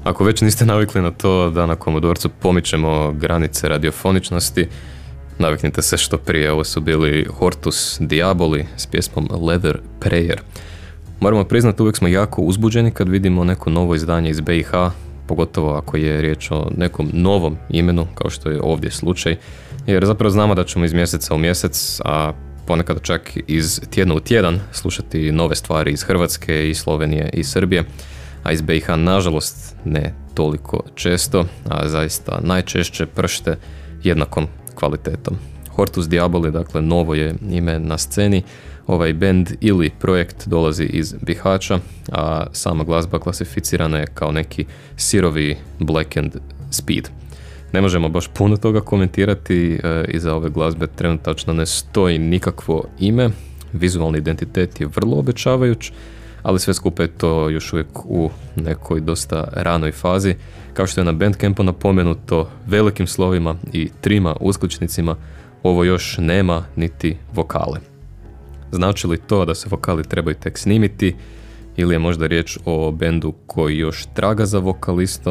Ako već niste navikli na to da na Komodorcu pomičemo granice radiofoničnosti, naviknite se što prije. Ovo su bili Hortus Diaboli s pjesmom Leather Prayer. Moramo priznati, uvijek smo jako uzbuđeni kad vidimo neko novo izdanje iz BiH, pogotovo ako je riječ o nekom novom imenu, kao što je ovdje slučaj, jer zapravo znamo da ćemo iz mjeseca u mjesec, a ponekad čak iz tjedna u tjedan slušati nove stvari iz Hrvatske, i Slovenije, i Srbije, a iz BiH nažalost ne toliko često, a zaista najčešće pršte jednakom kvalitetom. Hortus Diaboli, dakle, novo je ime na sceni. Ovaj band ili projekt dolazi iz Bihaća, a sama glazba klasificirana je kao neki sirovi black and speed. Ne možemo baš puno toga komentirati, iza ove glazbe trenutačno ne stoji nikakvo ime, vizualni identitet je vrlo obećavajuć, ali sve skupa je to još uvijek u nekoj dosta ranoj fazi. Kao što je na Bandcampu napomenuto velikim slovima i 3 uskličnicima, ovo još nema niti vokale. Znači li to da se vokali trebaju tek snimiti, ili je možda riječ o bendu koji još traga za vokalistom?